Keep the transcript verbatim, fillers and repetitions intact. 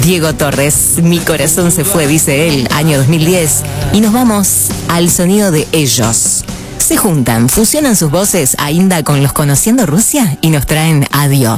Diego Torres. Mi corazón se fue, dice él, año dos mil diez. Y nos vamos al sonido de ellos. Se juntan, fusionan sus voces, ainda con los Conociendo Rusia, y nos traen Adiós.